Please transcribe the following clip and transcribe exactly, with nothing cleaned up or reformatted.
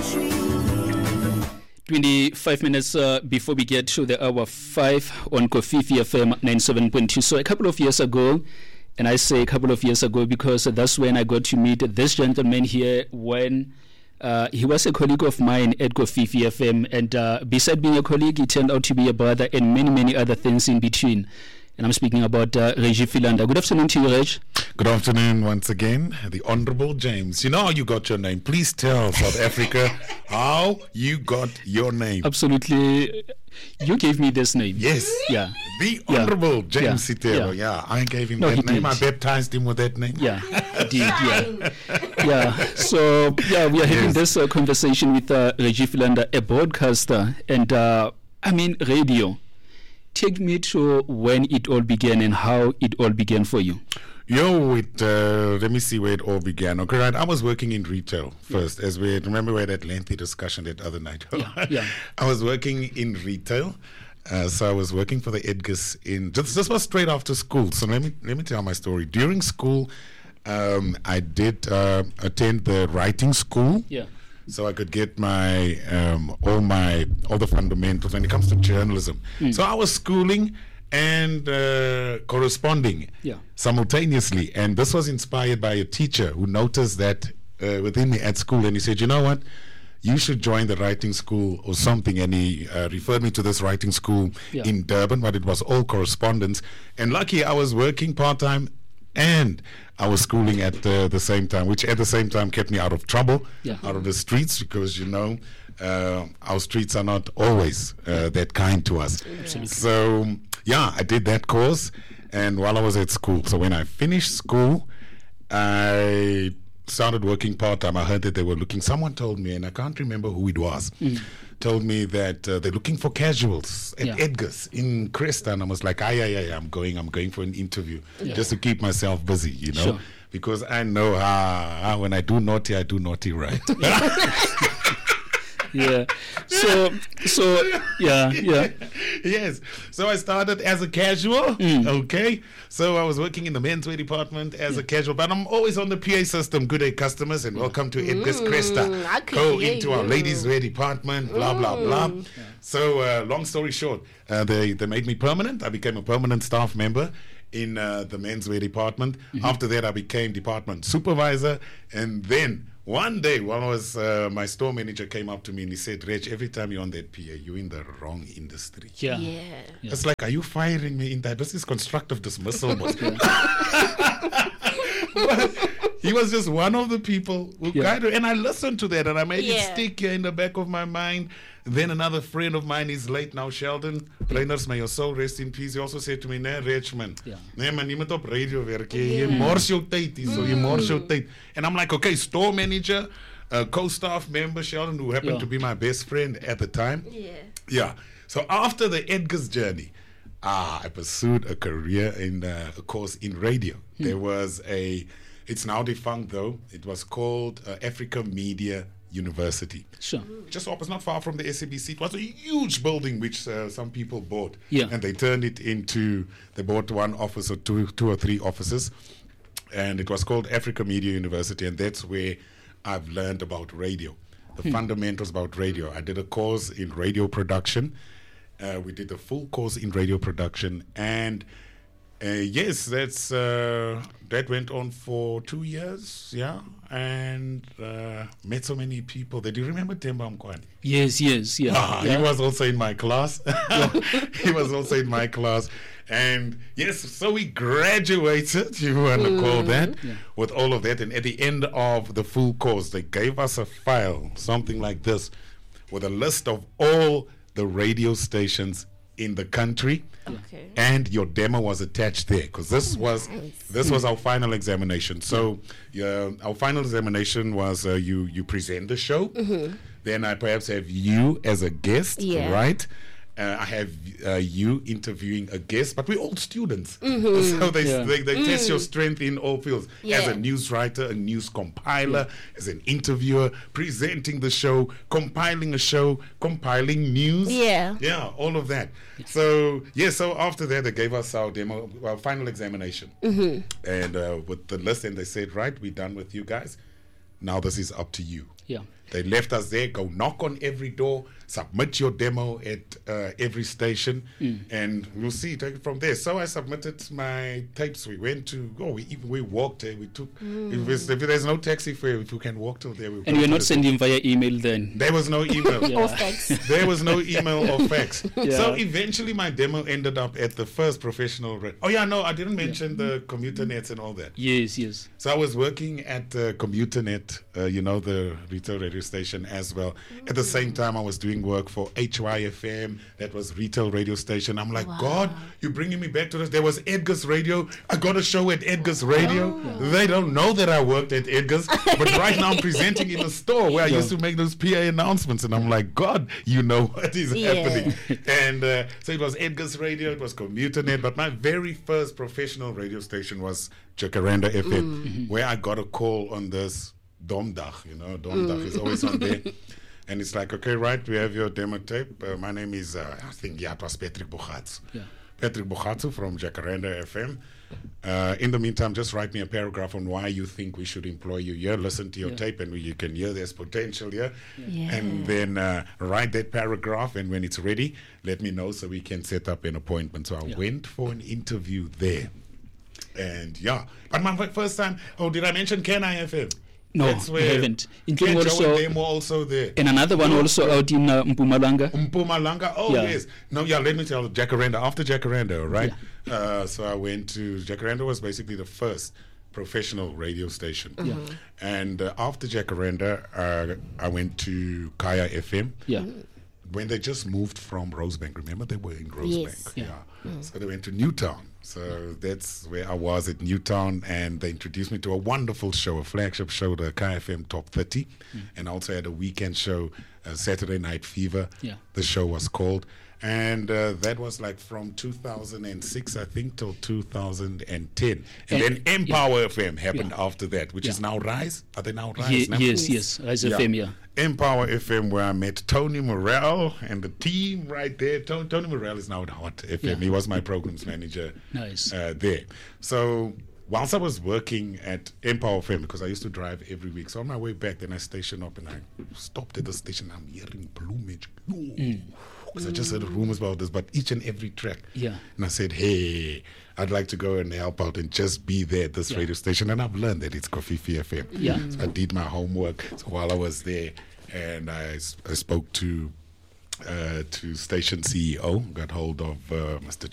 twenty-five minutes uh, before we get to the hour five on Kofifi F M ninety-seven point two. So a couple of years ago, and I say a couple of years ago because that's when I got to meet this gentleman here when uh, he was a colleague of mine at Kofifi F M. And uh, beside being a colleague, he turned out to be a brother and many, many other things in between. And I'm speaking about uh, Reggie Philander. Good afternoon to you, Reg. Good afternoon once again, the Honorable James. You know how you got your name. Please tell South Africa how you got your name. Absolutely. You gave me this name. Yes. Yeah. The Honorable yeah. James yeah. Sitero. Yeah. yeah, I gave him No, that name. did. I baptized him with that name. Yeah, he did. Yeah. Yeah. So, yeah, we are having Yes. this uh, conversation with uh, Reggie Philander, a broadcaster, and uh, I mean, radio. Take me to when it all began and how it all began for you. Yo, it, uh, let me see where it all began. Okay, right. I was working in retail first, as we remember we had that lengthy discussion that other night. Yeah, yeah. I was working in retail, uh, so I was working for the Edgars in. This, this was straight after school. So let me let me tell my story. During school, um, I did uh, attend the writing school. Yeah. So I could get my um, all my all the fundamentals when it comes to journalism. Mm. So I was schooling and uh, corresponding Yeah. simultaneously, and this was inspired by a teacher who noticed that uh, within me at school, and he said, "You know what? You should join the writing school or something." And he uh, referred me to this writing school Yeah. in Durban, but it was all correspondence. And lucky I was working part time. And I was schooling at uh, the same time, which at the same time kept me out of trouble, Yeah. out of the streets, because, you know, uh, our streets are not always uh, that kind to us. Absolutely. So, yeah, I did that course, and while I was at school. So when I finished school, I started working part-time. I heard that they were looking, someone told me, and I can't remember who it was, mm. told me that uh, they're looking for casuals at Yeah. Edgars in Cresta, and I was like, aye, aye, aye, I'm going, I'm going for an interview, Yeah. just to keep myself busy, you know, Sure. because I know how, how when I do naughty, I do naughty right. Yeah. So, so, yeah, yeah. Yes. So I started as a casual. Mm. Okay. So I was working in the menswear department as a casual, but I'm always on the P A system. Good day, customers, and welcome to Edgars Cresta. I could Go hear into our you. ladies' wear department. Blah blah blah. So uh, long story short, uh, they they made me permanent. I became a permanent staff member in uh, the menswear department. Mm-hmm. After that, I became department supervisor, and then. One day, one was uh, my store manager came up to me and he said, "Reg, every time you're on that P A, you're in the wrong industry." Yeah. Yeah. Yeah. It's like, are you firing me in that? This is constructive dismissal. But he was just one of the people who Yeah. kind of, and I listened to that and I made it Yeah. stick here in the back of my mind. Then another friend of mine is late now, Sheldon. Trainers, may your soul rest in peace. He also said to me, "Nee, Richmond. Yeah. Nee, man, niemand op radio werk. Jy Yeah. jy mors jou tyd hier, so jy mors jou tyd." And I'm like, okay, store manager, uh, co-staff member, Sheldon, who happened Yeah. to be my best friend at the time. Yeah. Yeah. So after the Edgars journey, ah, I pursued a career in uh, a course in radio. Hmm. There was a, it's now defunct though. It was called uh, Africa Media University. Sure. Just opposite, not far from the S A B C. It was a huge building which uh, some people bought. Yeah. And they turned it into, they bought one office or two, two or three offices. And it was called Africa Media University. And that's where I've learned about radio, the Hmm. fundamentals about radio. I did a course in radio production. Uh, we did a full course in radio production. And uh, yes, that's uh, that went on for two years, yeah, and uh, met so many people. Did you remember Temba Mkwani? Yes, yes, yeah. Ah, yeah. he was also in my class. He was also in my class, and yes, so we graduated. You want to call that Yeah. with all of that, and at the end of the full course, they gave us a file, something like this, with a list of all the radio stations in the country. Okay. And your demo was attached there because this was nice. this was our final examination. So uh, our final examination was uh, you you present the show, then I perhaps have you as a guest, Yeah. right? Uh, I have uh, you interviewing a guest, but we're all students, so they Yeah. they, they test your strength in all fields. As a Yeah. news writer, a news compiler, as an interviewer, presenting the show, compiling a show, compiling news. Yeah. Yeah, all of that. So, yeah, so after that, they gave us our demo, our final examination. And uh, with the list, and they said, right, we're done with you guys. Now this is up to you. Yeah. They left us there, go knock on every door, submit your demo at uh, every station, mm. and we'll see, take it from there. So I submitted my tapes. We went to, oh, we even we walked there. We took, mm. if, it's, if there's no taxi fare, if we can walk till there. We'll and you're not sending via email then? There was no email. Or fax. There was no email or fax. Yeah. So eventually my demo ended up at the first professional. Ra- oh, yeah, no, I didn't mention yeah. the commuter nets and all that. Yes, yes. So I was working at uh, Commuter Net, uh, you know, the retail radio station as well. Mm. At the same time, I was doing work for H Y F M, that was retail radio station. I'm like, wow. God, you're bringing me back to this. There was Edgar's Radio. I got a show at Edgar's Radio. Oh. They don't know that I worked at Edgar's, but right now I'm presenting in a store where I yeah. used to make those P A announcements, and I'm like, God, you know what is yeah. happening. And uh, so it was Edgar's Radio, it was Commuter Net, but my very first professional radio station was Jacaranda F M, mm. where I got a call on this Domdag, you know, Domdag mm. is always on there. And it's like, okay, right, we have your demo tape. Uh, my name is, uh, I think, yeah, it was Patrick Bogatsu. Yeah. Patrick Bogatsu from Jacaranda F M. Uh, in the meantime, just write me a paragraph on why you think we should employ you here. Listen to your yeah. tape, and you can hear there's potential here. Yeah. Yeah. And then uh, write that paragraph, and when it's ready, let me know so we can set up an appointment. So I yeah. went for an interview there. And yeah, but my first time, oh, did I mention Kenai F M? No, That's we haven't. Including also, and also there. And another one no, also out in uh, Mpumalanga. Mpumalanga, oh yeah. yes. No, yeah, let me tell you, Jacaranda, after Jacaranda, right? Yeah. Uh, so I went to, Jacaranda was basically the first professional radio station. Yeah. And uh, after Jacaranda, uh, I went to Kaya F M. Yeah. When they just moved from Rosebank, remember they were in Rosebank? Yes. Yeah. yeah. Mm. So they went to Newtown. So that's where I was at Newtown, and they introduced me to a wonderful show, a flagship show, the K F M Top thirty, mm. and also had a weekend show, uh, Saturday Night Fever. Yeah. The show was called, and uh, that was like from two thousand six, I think, till two thousand ten, and, and then Empower yeah. F M happened yeah. after that, which yeah. is now Rise. Are they now Rise? Ye- now? Yes, yes, Rise yeah. F M, yeah. Empower F M, where I met Tony Morrell and the team right there. Tony, Tony Morrell is now at Hot F M. Yeah. He was my programs manager nice. uh, there. So whilst I was working at Empower F M, because I used to drive every week, so on my way back, then I stationed up and I stopped at the station. I'm hearing plumage. Mm. Because I just heard rumors about this, but each and every track. Yeah. And I said, hey, I'd like to go and help out and just be there at this yeah. radio station. And I've learned that it's Kofifi F M. Yeah. So I did my homework. So while I was there, and I, I spoke to uh, to station C E O, got hold of uh, Mister